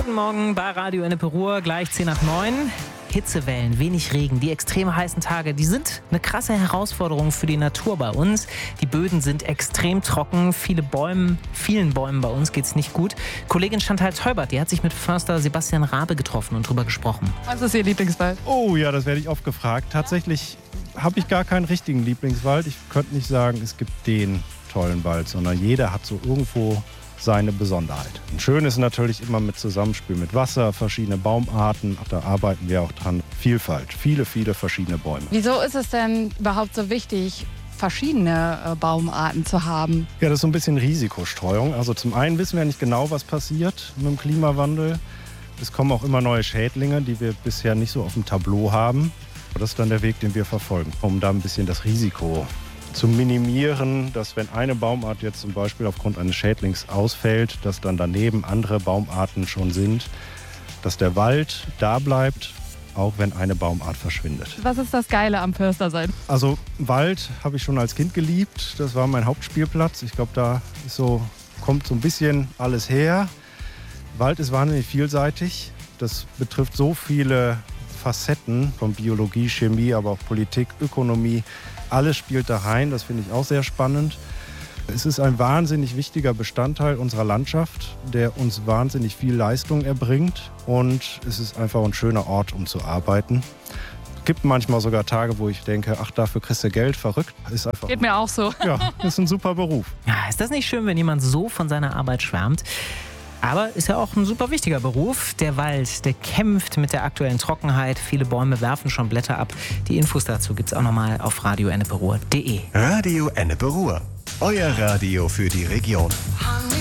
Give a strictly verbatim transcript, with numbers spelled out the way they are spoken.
Guten Morgen bei Radio Ennepe Ruhr, gleich zehn nach neun. Hitzewellen, wenig Regen, die extrem heißen Tage, die sind eine krasse Herausforderung für die Natur bei uns. Die Böden sind extrem trocken, viele Bäumen, vielen Bäumen bei uns geht's nicht gut. Kollegin Chantal Teubert, die hat sich mit Förster Sebastian Rabe getroffen und drüber gesprochen. Was ist Ihr Lieblingswald? Oh ja, das werde ich oft gefragt. Tatsächlich habe ich gar keinen richtigen Lieblingswald. Ich könnte nicht sagen, es gibt den tollen Wald, sondern jeder hat so irgendwo seine Besonderheit. Schön ist natürlich immer mit Zusammenspiel mit Wasser, verschiedene Baumarten. Da arbeiten wir auch dran. Vielfalt, viele, viele verschiedene Bäume. Wieso ist es denn überhaupt so wichtig, verschiedene äh, Baumarten zu haben? Ja, das ist so ein bisschen Risikostreuung. Also zum einen wissen wir nicht genau, was passiert mit dem Klimawandel. Es kommen auch immer neue Schädlinge, die wir bisher nicht so auf dem Tableau haben. Das ist dann der Weg, den wir verfolgen, um da ein bisschen das Risiko zu minimieren, dass wenn eine Baumart jetzt zum Beispiel aufgrund eines Schädlings ausfällt, dass dann daneben andere Baumarten schon sind, dass der Wald da bleibt, auch wenn eine Baumart verschwindet. Was ist das Geile am Förstersein? Also Wald habe ich schon als Kind geliebt, das war mein Hauptspielplatz. Ich glaube, da ist so, kommt so ein bisschen alles her. Wald ist wahnsinnig vielseitig, das betrifft so viele Facetten von Biologie, Chemie, aber auch Politik, Ökonomie. Alles spielt da rein, das finde ich auch sehr spannend. Es ist ein wahnsinnig wichtiger Bestandteil unserer Landschaft, der uns wahnsinnig viel Leistung erbringt. Und es ist einfach ein schöner Ort, um zu arbeiten. Es gibt manchmal sogar Tage, wo ich denke, ach, dafür kriegst du Geld, verrückt. Ist einfach, Geht mir auch so. ja, ist ein super Beruf. Ja, ist das nicht schön, wenn jemand so von seiner Arbeit schwärmt? Aber ist ja auch ein super wichtiger Beruf. Der Wald, der kämpft mit der aktuellen Trockenheit. Viele Bäume werfen schon Blätter ab. Die Infos dazu gibt's auch nochmal auf radio ennepe ruhr punkt de. Radio Ennepe Ruhr, euer Radio für die Region.